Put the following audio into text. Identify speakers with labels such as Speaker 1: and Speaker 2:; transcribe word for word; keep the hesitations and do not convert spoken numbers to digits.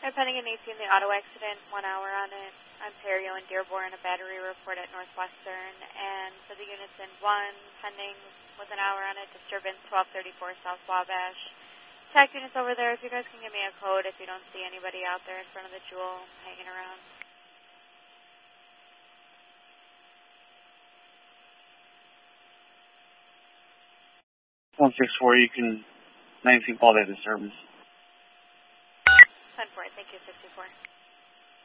Speaker 1: I'm pending an A C in the auto accident, one hour on it. Ontario and Dearborn, a battery report at Northwestern, and for the units in one, pending with an hour on it, disturbance twelve thirty-four South Wabash. Tac units over there, if you guys can give me a code if you don't see anybody out there in front of the Jewel hanging around.
Speaker 2: one six four, you can nineteen call that disturbance.
Speaker 1: ten four, thank you, sixty-four.